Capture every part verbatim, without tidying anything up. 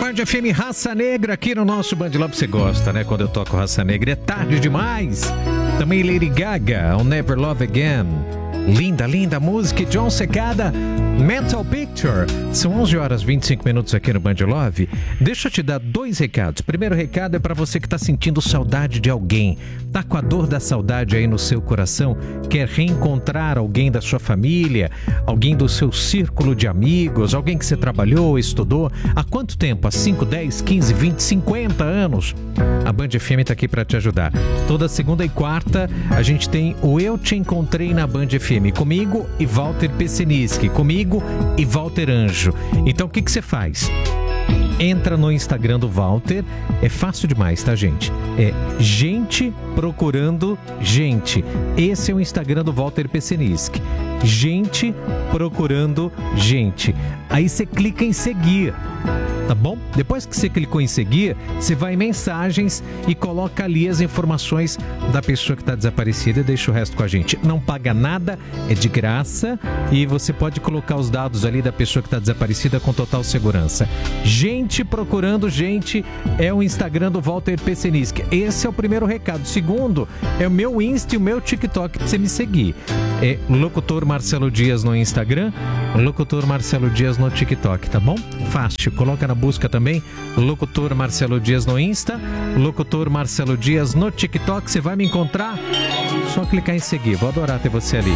Band F M Raça Negra aqui no nosso Band Love. Você gosta, né? Quando eu toco Raça Negra é tarde demais. Também Lady Gaga, I'll Never Love Again. Linda, linda música. John Secada, Mental Picture. São onze horas e vinte e cinco minutos aqui no Band Love. Deixa eu te dar dois recados. Primeiro recado é para você que está sentindo saudade de alguém. Tá com a dor da saudade aí no seu coração? Quer reencontrar alguém da sua família? Alguém do seu círculo de amigos? Alguém que você trabalhou, estudou? Há quanto tempo? Há cinco, dez, quinze, vinte, cinquenta anos? A Band F M está aqui para te ajudar. Toda segunda e quarta a gente tem o Eu Te Encontrei na Band F M. Comigo e Walter Peseniski. Comigo e Walter Anjo. Então o que que você faz? Entra no Instagram do Walter. É fácil demais, tá, gente? É gente procurando gente. Esse é o Instagram do Walter Peseniski. Gente procurando gente. Aí você clica em seguir, tá bom? Depois que você clicou em seguir, você vai em mensagens e coloca ali as informações da pessoa que está desaparecida e deixa o resto com a gente. Não paga nada, é de graça e você pode colocar os dados ali da pessoa que está desaparecida com total segurança. Gente procurando gente é o Instagram do Walter Peseniski. Esse é o primeiro recado. Segundo, é o meu Insta e o meu TikTok pra você me seguir. É Locutor Marcelo Dias no Instagram, Locutor Marcelo Dias no TikTok, tá bom? Fácil, coloca na busca também Locutor Marcelo Dias no Insta, Locutor Marcelo Dias no TikTok, você vai me encontrar, só clicar em seguir, vou adorar ter você ali.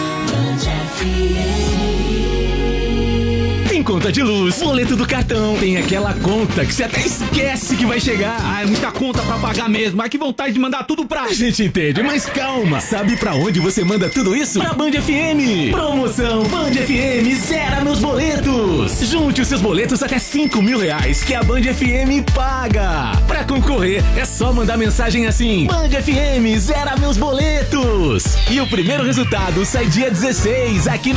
Tem conta de luz, boleto do cartão, tem aquela conta que você até esquece que vai chegar. Ah, é muita conta pra pagar mesmo, mas que vontade de mandar tudo pra... A gente entende, mas calma. Sabe pra onde você manda tudo isso? Pra Band F M. Promoção Band F M zera meus boletos. Junte os seus boletos até cinco mil reais que a Band F M paga. Pra concorrer, é só mandar mensagem assim: Band F M zera meus boletos. E o primeiro resultado sai dia dezesseis aqui na